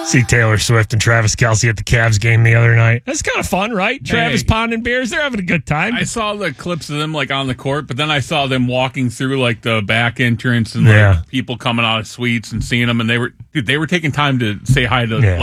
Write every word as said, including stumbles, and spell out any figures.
See Taylor Swift and Travis Kelce at the Cavs game the other night. That's kind of fun, right? Travis Hey. pounding beers. They're having a good time. I saw the clips of them like on the court, but then I saw them walking through like the back entrance and like Yeah. people coming out of suites and seeing them, and they were dude, they were taking time to say hi to Yeah.